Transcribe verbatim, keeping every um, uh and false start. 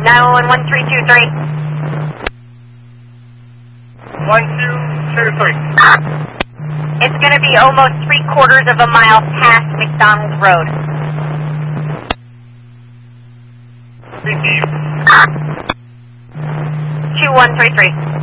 nine one one, three two three. one two two three. It's going to be almost three quarters of a mile past McDonald Road. Receive. two one three three.